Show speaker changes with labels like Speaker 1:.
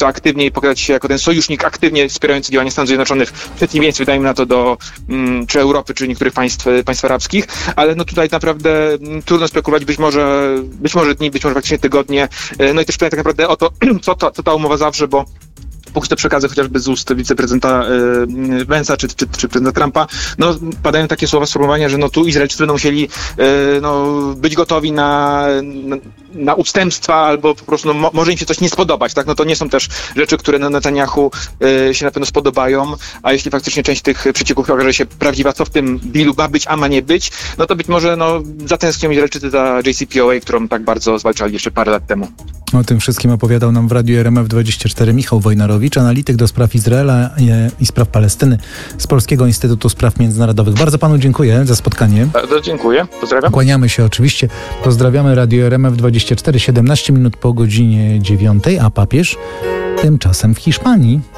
Speaker 1: co aktywniej pokazać się jako ten sojusznik aktywnie wspierający działania Stanów Zjednoczonych w przeciwieństwie, dajmy na to, do czy Europy, czy niektórych państw arabskich, ale no tutaj naprawdę trudno spekulować, być może dni, być może faktycznie tygodnie. No i też pytanie tak naprawdę o to, co ta umowa zawrze, bo póki co przekazy chociażby z ust wiceprezydenta Vance'a czy prezydenta Trumpa, no padają takie słowa, sformułowania, że no tu Izraelczycy będą musieli być gotowi na ustępstwa albo po prostu może im się coś nie spodobać, tak? No to nie są też rzeczy, które Netanyahu się na pewno spodobają, a jeśli faktycznie część tych przecieków okaże się prawdziwa, co w tym dealu ma być, a ma nie być, no to być może zatęsknią Izraelczycy za JCPOA, którą tak bardzo zwalczali jeszcze parę lat temu.
Speaker 2: O tym wszystkim opowiadał nam w Radiu RMF24 Michał Wojnarowicz, analityk do spraw Izraela i spraw Palestyny z Polskiego Instytutu Spraw Międzynarodowych. Bardzo panu dziękuję za spotkanie.
Speaker 1: Bardzo dziękuję. Pozdrawiam.
Speaker 2: Kłaniamy się oczywiście. Pozdrawiamy Radio RMF24, 17 minut po godzinie 9, a papież tymczasem w Hiszpanii.